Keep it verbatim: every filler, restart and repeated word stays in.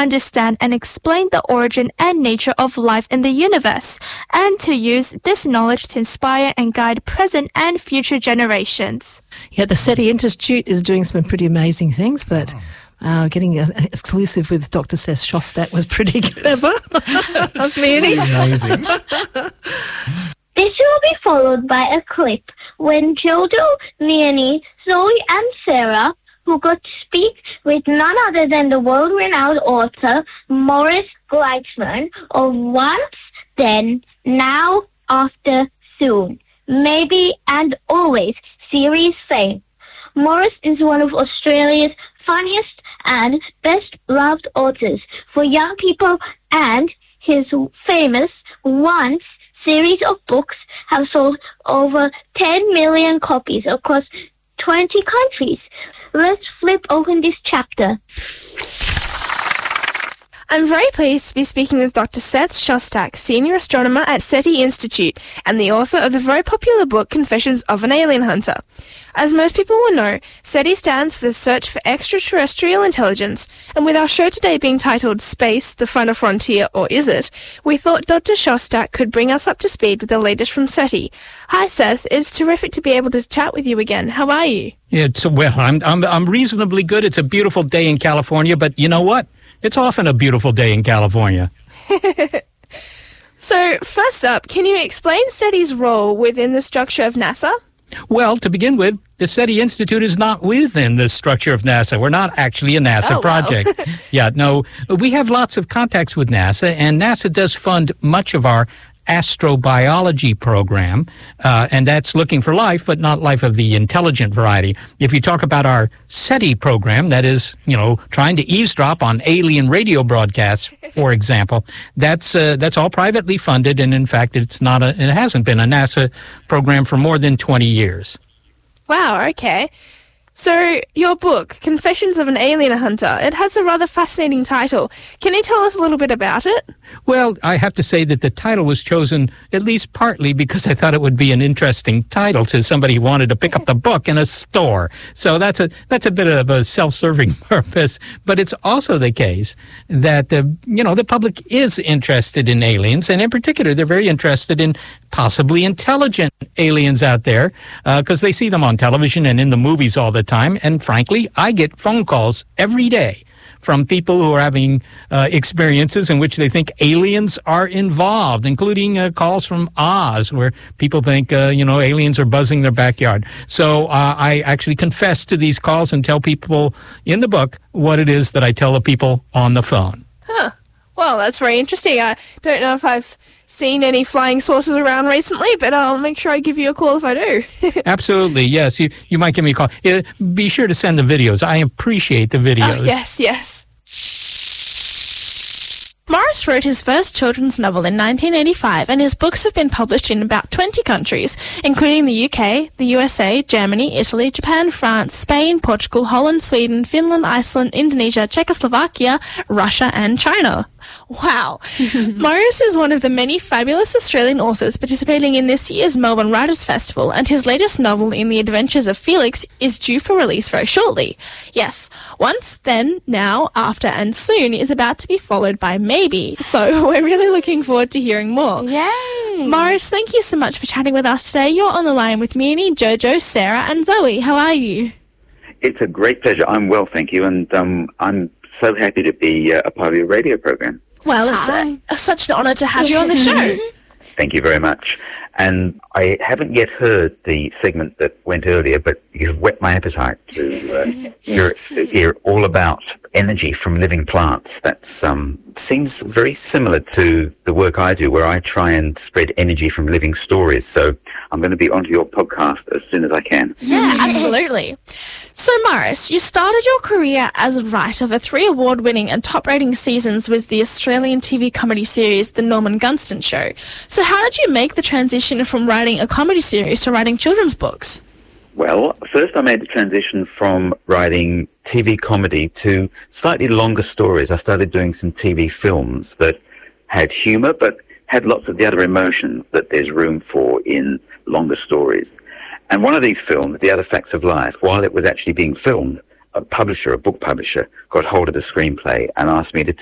understand and explain the origin and nature of life in the universe, and to use this knowledge to inspire and guide present and future generations. Yeah, the SETI Institute is doing some pretty amazing things, but uh, getting an exclusive with Doctor Seth Shostak was pretty clever. That's me, Annie. Amazing. This will be followed by a clip when Jodo, Leonie, Zoe and Sarah, who got to speak with none other than the world-renowned author Morris Gleitzman of Once, Then, Now, After, Soon, Maybe and Always series say. Morris is one of Australia's funniest and best-loved authors for young people, and his famous Once series of books have sold over ten million copies across twenty countries. Let's flip open this chapter. I'm very pleased to be speaking with Doctor Seth Shostak, Senior Astronomer at SETI Institute and the author of the very popular book Confessions of an Alien Hunter. As most people will know, SETI stands for the Search for Extraterrestrial Intelligence, and with our show today being titled Space, the Final Frontier, or Is It?, we thought Doctor Shostak could bring us up to speed with the latest from SETI. Hi Seth, it's terrific to be able to chat with you again. How are you? Yeah, it's, well, I'm, I'm, I'm reasonably good. It's a beautiful day in California, but you know what? It's often a beautiful day in California. So, first up, can you explain SETI's role within the structure of NASA? Well, to begin with, the SETI Institute is not within the structure of NASA. We're not actually a NASA oh, project. Wow. Yeah, no, we have lots of contacts with NASA, and NASA does fund much of our astrobiology program, uh, and that's looking for life, but not life of the intelligent variety. If you talk about our SETI program, that is, you know, trying to eavesdrop on alien radio broadcasts, for example, that's uh, that's all privately funded, and in fact, it's not a, it hasn't been a NASA program for more than twenty years. Wow, okay. So, your book, Confessions of an Alien Hunter, it has a rather fascinating title. Can you tell us a little bit about it? Well, I have to say that the title was chosen at least partly because I thought it would be an interesting title to somebody who wanted to pick up the book in a store. So that's a that's a bit of a self-serving purpose. But it's also the case that, uh, you know, the public is interested in aliens, and in particular, they're very interested in possibly intelligent aliens out there because uh, they see them on television and in the movies all the time. And frankly, I get phone calls every day from people who are having uh, experiences in which they think aliens are involved, including uh, calls from Oz, where people think, uh, you know, aliens are buzzing their backyard. So uh, I actually confess to these calls and tell people in the book what it is that I tell the people on the phone. Huh. Well, that's very interesting. I don't know if I've seen any flying saucers around recently, but I'll make sure I give you a call if I do. Absolutely, yes. You you might give me a call. Uh, be sure to send the videos. I appreciate the videos. Oh, yes, yes. Morris wrote his first children's novel in nineteen eighty-five, and his books have been published in about twenty countries, including the U K, the U S A, Germany, Italy, Japan, France, Spain, Portugal, Holland, Sweden, Finland, Iceland, Indonesia, Czechoslovakia, Russia, and China. Wow. Morris is one of the many fabulous Australian authors participating in this year's Melbourne Writers' Festival, and his latest novel, In the Adventures of Felix, is due for release very shortly. Yes, Once, Then, Now, After, and Soon is about to be followed by Maybe, so we're really looking forward to hearing more. Yay! Morris, thank you so much for chatting with us today. You're on the line with Meanie, Jojo, Sarah, and Zoe. How are you? It's a great pleasure. I'm well, thank you, and um, I'm so happy to be uh, a part of your radio program. Well, it's uh, such an honour to have you on the show. Thank you very much. And I haven't yet heard the segment that went earlier, but you've whet my appetite to uh, hear, to hear all about energy from living plants. That's um, seems very similar to the work I do, where I try and spread energy from living stories. So I'm going to be onto your podcast as soon as I can. Yeah, absolutely. So, Morris, you started your career as a writer for three award-winning and top-rating seasons with the Australian T V comedy series The Norman Gunston Show. So how did you make the transition from writing a comedy series to writing children's books? Well, first I made the transition from writing T V comedy to slightly longer stories. I started doing some T V films that had humour but had lots of the other emotion that there's room for in longer stories. And one of these films, The Other Facts of Life, while it was actually being filmed, a publisher, a book publisher, got hold of the screenplay and asked me to